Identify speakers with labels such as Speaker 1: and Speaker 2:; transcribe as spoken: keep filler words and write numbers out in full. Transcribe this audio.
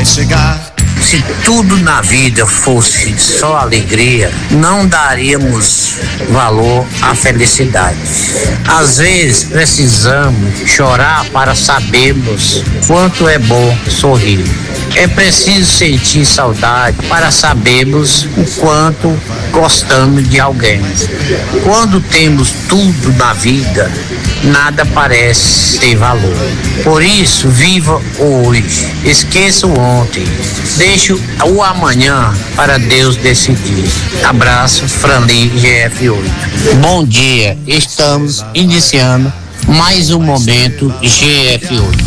Speaker 1: vai chegar.
Speaker 2: Se tudo na vida fosse só alegria, não daríamos valor à felicidade. Às vezes precisamos chorar para sabermos quanto é bom sorrir. É preciso sentir saudade para sabermos o quanto gostamos de alguém. Quando temos tudo na vida, nada parece ter valor. Por isso, viva o hoje, esqueça o ontem, deixe o amanhã para Deus decidir. Abraço, Franli, G F oito. Bom dia, estamos iniciando mais um momento G F oito.